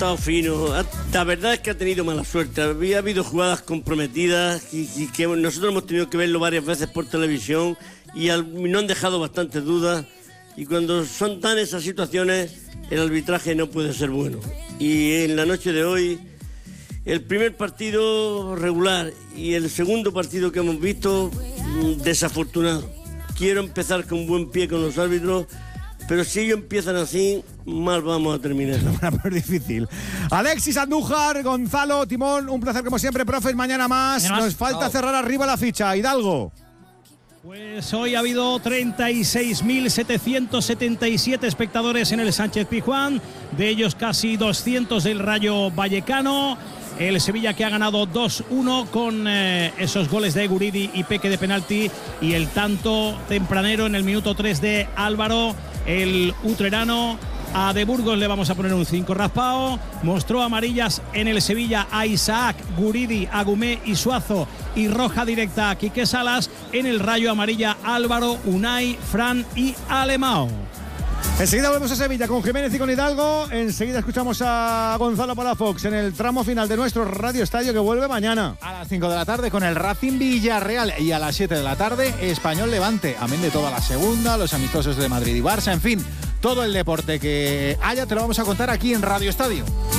estado fino. La verdad es que ha tenido mala suerte. Había habido jugadas comprometidas y que nosotros hemos tenido que verlo varias veces por televisión y nos han dejado bastantes dudas. Y cuando son tan esas situaciones, el arbitraje no puede ser bueno. Y en la noche de hoy, el primer partido regular y el segundo partido que hemos visto, desafortunado. Quiero empezar con buen pie con los árbitros, pero si ellos empiezan así, mal vamos a terminar. Pero es difícil. Alexis Andújar, Gonzalo, Timón, un placer como siempre, profes, mañana más. Nos falta cerrar arriba la ficha. Hidalgo. Pues hoy ha habido 36.777 espectadores en el Sánchez Pizjuán, de ellos casi 200 del Rayo Vallecano. El Sevilla que ha ganado 2-1 con esos goles de Guridi y Peque de penalti y el tanto tempranero en el minuto 3 de Álvaro, el utrerano. A De Burgos le vamos a poner un 5 raspao. Mostró amarillas en el Sevilla a Isaac, Guridi, Agumé y Suazo, y roja directa a Quique Salas. En el Rayo amarilla Álvaro, Unai, Fran y Alemão. Enseguida volvemos a Sevilla con Jiménez y con Hidalgo. Enseguida escuchamos a Gonzalo Palafox en el tramo final de nuestro Radio Estadio, que vuelve mañana a las 5 de la tarde con el Racing Villarreal, y a las 7 de la tarde Español Levante, amén de toda la segunda, los amistosos de Madrid y Barça, en fin, todo el deporte que haya te lo vamos a contar aquí en Radio Estadio.